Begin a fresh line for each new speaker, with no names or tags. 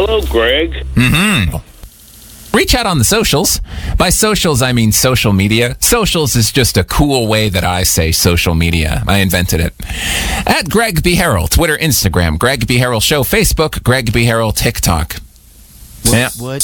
Hello, Greg.
Mm-hmm. Reach out on the socials. By socials, I mean social media. Socials is just a cool way that I say social media. I invented it. At Greg B. Harrell, Twitter, Instagram, Greg B. Harrell Show, Facebook, Greg B. Harrell, TikTok.
What?